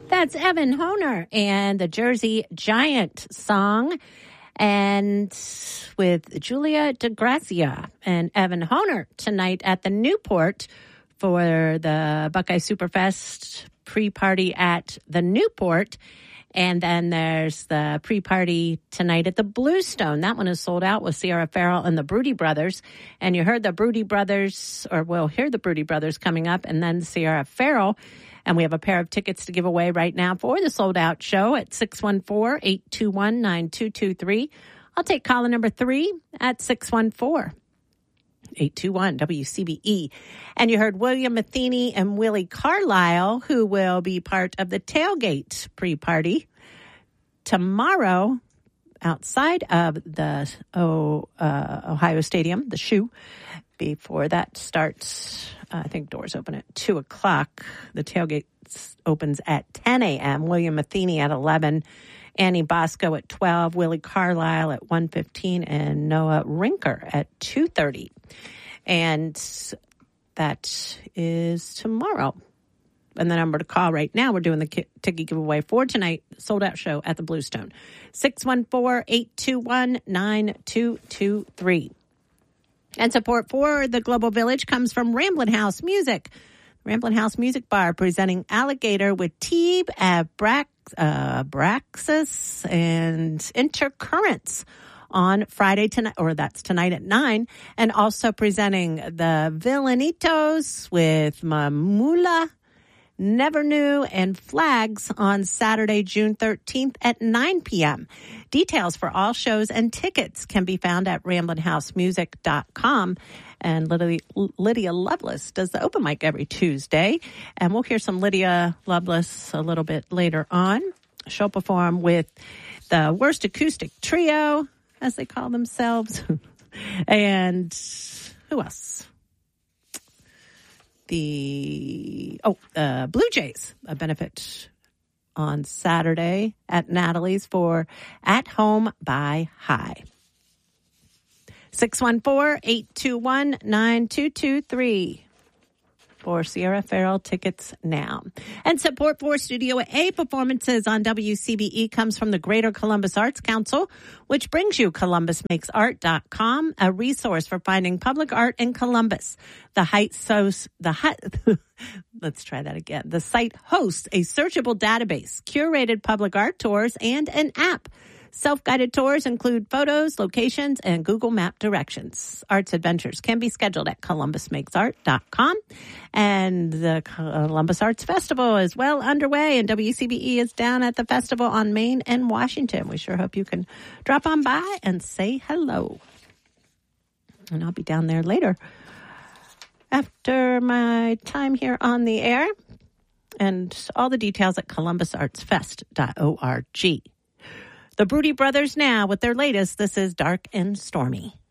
That's Evan Honer and the Jersey Giant song, and with Julia DeGrazia and Evan Honer tonight at the Newport for the Buckeye Superfest pre-party at the Newport. And then there's the pre-party tonight at the Bluestone. That one is sold out with Sierra Farrell and the Broody Brothers. And you heard the Broody Brothers, or we'll hear the Broody Brothers coming up, and then Sierra Farrell. And we have a pair of tickets to give away right now for the sold-out show at 614-821-9223. I'll take caller number 3 at 614-821-WCBE. And you heard William Matheny and Willie Carlisle, who will be part of the tailgate pre-party tomorrow outside of the Ohio Stadium, the Shoe. Before that starts, I think doors open at 2 o'clock. The tailgate opens at 10 a.m. William Matheny at 11, Annie Bosco at 12, Willie Carlisle at 1:15, and Noah Rinker at 2:30. And that is tomorrow. And the number to call right now, we're doing the ticket giveaway for tonight, sold out show at the Bluestone, 614-821-9223. And support for the Global Village comes from Ramblin' House Music. Ramblin' House Music Bar presenting Alligator with Teeb, Abraxas, and Intercurrents on Friday tonight, or that's tonight at 9. And also presenting the Villanitos with Mamula, Never Knew, and Flags on Saturday, June 13th at 9 p.m. Details for all shows and tickets can be found at ramblinhousemusic.com. And Lydia Lovelace does the open mic every Tuesday. And we'll hear some Lydia Lovelace a little bit later on. She'll perform with the Worst Acoustic Trio, as they call themselves. And who else? The Blue Jays, a benefit on Saturday at Natalie's for At Home by High. 614-821-9223 for Sierra Farrell tickets now. And support for Studio A performances on WCBE comes from the Greater Columbus Arts Council, which brings you ColumbusMakesArt.com, a resource for finding public art in Columbus. Let's try that again. The site hosts a searchable database, curated public art tours, and an app. Self-guided tours include photos, locations, and Google Map directions. Arts adventures can be scheduled at ColumbusMakesArt.com. And the Columbus Arts Festival is well underway, and WCBE is down at the festival on Main and Washington. We sure hope you can drop on by and say hello. And I'll be down there later after my time here on the air. And all the details at columbusartsfest.org. The Broody Brothers now with their latest. This is Dark and Stormy.